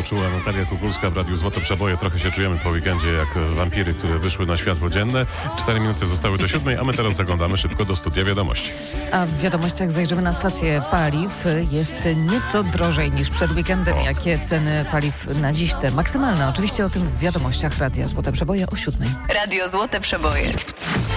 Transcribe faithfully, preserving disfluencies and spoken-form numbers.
poczuła Natalia Kukulska w Radiu Złote Przeboje. Trochę się czujemy po weekendzie jak wampiry, które wyszły na światło dzienne. Cztery minuty zostały do siódmej, a my teraz zaglądamy szybko do studia wiadomości. A w wiadomościach zajrzymy na stację paliw. Jest nieco drożej niż przed weekendem. O. Jakie ceny paliw na dziś te maksymalne? Oczywiście o tym w wiadomościach Radia Złote Przeboje o siódmej. Radio Złote Przeboje.